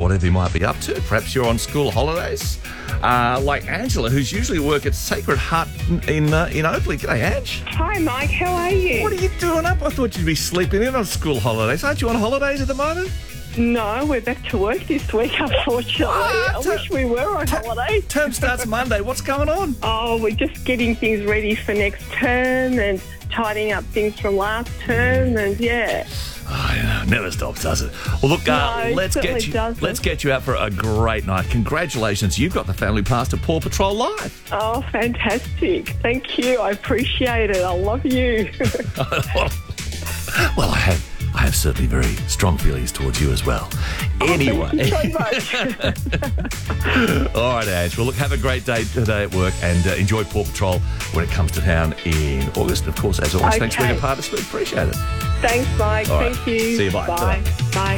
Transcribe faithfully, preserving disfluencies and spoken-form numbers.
whatever you might be up to. Perhaps you're on school holidays, uh, like Angela, who's usually work at Sacred Heart in uh, in Oakley. G'day, Ange. Hi, Mike. How are you? What are you doing up? I thought you'd be sleeping in on school holidays. Aren't you on holidays at the moment? No, we're back to work this week, unfortunately. What? I wish we were on holiday. Term starts Monday. What's going on? Oh, we're just getting things ready for next term and tidying up things from last term, and yeah. Oh, yeah, never stops, does it? Well, look, uh, No, it let's get certainly you. doesn't. Let's get you out for a great night. Congratulations, you've got the family pass to Paw Patrol Live. Oh, fantastic. Thank you. I appreciate it. I love you. Well, I have. I have certainly very strong feelings towards you as well. Anyway. Oh, thank you so much. All right, Ange. Well, look, have a great day today at work and uh, enjoy Paw Patrol when it comes to town in August. And, of course, as always, Okay. thanks for being a part of it. Appreciate it. Thanks, Mike. All right. Thank you. See you. Bye. Bye. Ta-ra. Bye.